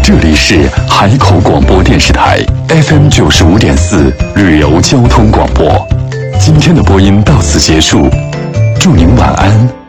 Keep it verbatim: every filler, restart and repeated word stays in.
这里是海口广播电视台 F M 九十五点四旅游交通广播。今天的播音到此结束，祝您晚安。